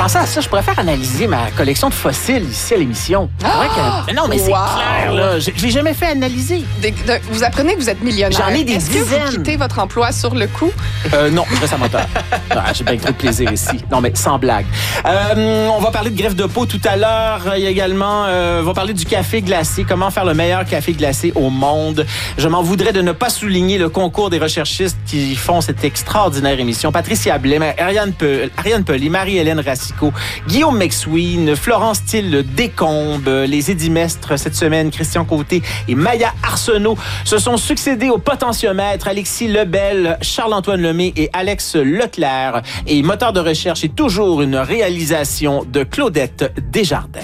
pensais à ça, je préfère analyser ma collection de fossiles ici à l'émission. C'est vrai que... Non, mais c'est clair, là. Je l'ai jamais fait analyser. Vous apprenez que vous êtes millionnaire. J'en ai des Est-ce dizaines. que vous quittez votre emploi sur le coup? Non, je reste amateur. J'ai bien trop de plaisir ici. Non, mais sans blague. On va parler de greffe de peau tout à l'heure. Il y a également, on va parler du café glacé. Comment faire le meilleur café glacé au monde. Je m'en voudrais de ne pas souligner le concours des recherchistes qui font cette extraordinaire émission. Patricia Blais, Ariane Pelly, Marie-Hélène Racicot, Guillaume McSween, Florence Thiel Descombes, les édimestres cette semaine, Christian Côté et Maya Arsenault se sont succédés au potentiomètre. Alexis Lebel, Charles-Antoine Lemay et Alex Leclerc. Et moteur de recherche est toujours une réalisation de Claudette Desjardins.